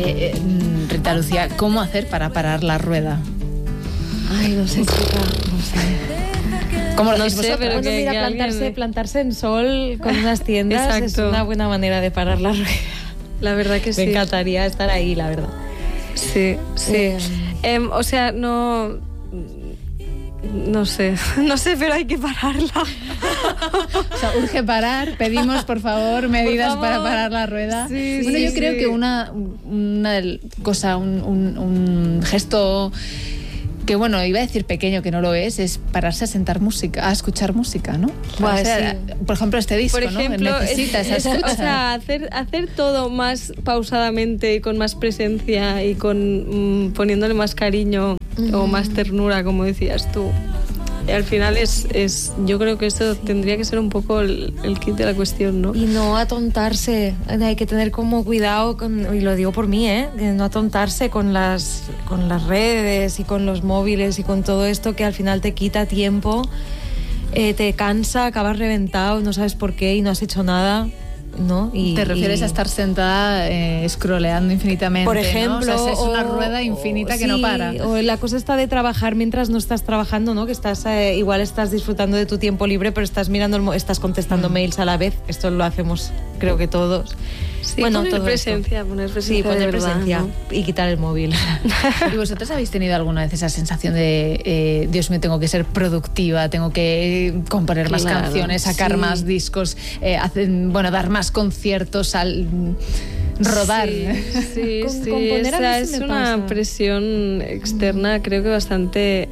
Rita Lucía, ¿cómo hacer para parar la rueda? Ay, no sé, chica, no sé. ¿Cómo lo No hacéis sé, vosotras? pero Bueno, mira, alguien... plantarse en sol con unas tiendas es Exacto. una buena manera de parar la rueda. La verdad que sí. Me encantaría estar ahí, la verdad. Sí, sí. O sea, no sé, pero hay que pararla. O sea, urge parar, pedimos por favor medidas para parar la rueda. Sí, bueno, sí, yo creo sí. que una cosa, un gesto que, bueno, iba a decir pequeño, que no lo es pararse a sentar música, a escuchar música, ¿no? Bueno, o sea, por ejemplo, este disco, Por ejemplo, ¿no? Necesita esa escucha. O sea, hacer todo más pausadamente y con más presencia y con poniéndole más cariño o más ternura, como decías tú. Y al final yo creo que eso tendría que ser un poco el kit de la cuestión, ¿no? Y no atontarse, hay que tener como cuidado, y lo digo por mí, de no atontarse con las redes y con los móviles y con todo esto que al final te quita tiempo, te cansa, acabas reventado, no sabes por qué y no has hecho nada, ¿no? ¿Te refieres a estar sentada scrolleando infinitamente? Por ejemplo, ¿no? O sea, es una rueda infinita que no para. O la cosa está de trabajar mientras no estás trabajando, ¿no? Que estás igual estás disfrutando de tu tiempo libre, pero estás mirando estás contestando mails a la vez. Esto lo hacemos, creo que todos. Sí, bueno, poner todo presencia, esto. poner presencia. Sí, poner de verdad, presencia, ¿no? y quitar el móvil. ¿Y vosotros habéis tenido alguna vez esa sensación de Dios mío, tengo que ser productiva, tengo que componer más Claro, canciones, sacar sí. más discos, dar más conciertos, rodar? Sí, componer a mí es sí me una pasa. presión externa, creo que bastante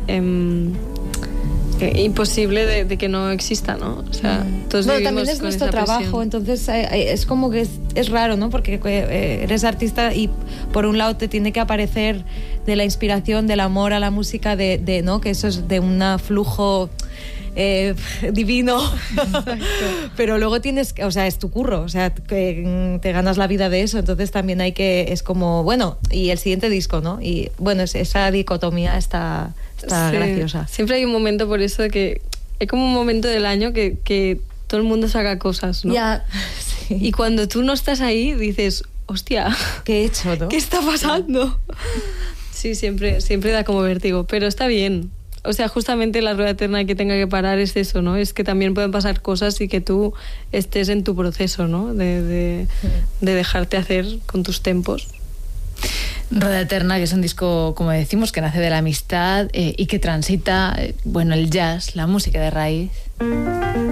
imposible de que no exista, ¿no? O sea, todos Bueno, vivimos también es con nuestro esa trabajo, presión. entonces es como que es raro, ¿no? Porque eres artista y por un lado te tiene que aparecer de la inspiración, del amor a la música, ¿no? Que eso es de un flujo divino. Pero luego tienes, o sea, es tu curro, o sea, que te ganas la vida de eso, entonces también es como, bueno, y el siguiente disco, ¿no? Y bueno, esa dicotomía está Sí. graciosa. Siempre hay un momento por eso de que hay como un momento del año que todo el mundo saca cosas, ¿no? Ya, sí. Y cuando tú no estás ahí dices, hostia, ¿Qué he hecho, no? ¿qué está pasando? Sí, siempre da como vértigo, pero está bien. O sea, justamente la rueda eterna que tenga que parar es eso, ¿no? Es que también pueden pasar cosas y que tú estés en tu proceso, ¿no? De dejarte hacer con tus tempos. Rueda Eterna, que es un disco, como decimos, que nace de la amistad y que transita, el jazz, la música de raíz.